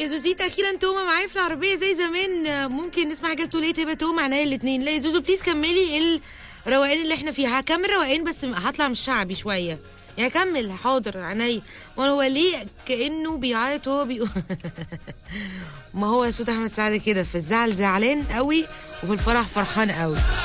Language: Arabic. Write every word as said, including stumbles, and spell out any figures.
يا زوزيتا اخيرا تومه معايا في العربيه زي زمان. ممكن نسمع حاجه تقول ايه؟ تبقى تومه معناها الاثنين. لا يا زوزو بليز كملي الروقان اللي احنا فيها. هكمل روقان بس هطلع من الشعبي شويه. يا كمل حاضر عينيا. وانا هو ليه كانه بيعيط وهو بيقول ما هو صوت احمد سعد كده، في الزعل زعلان قوي وفي الفرح فرحان قوي.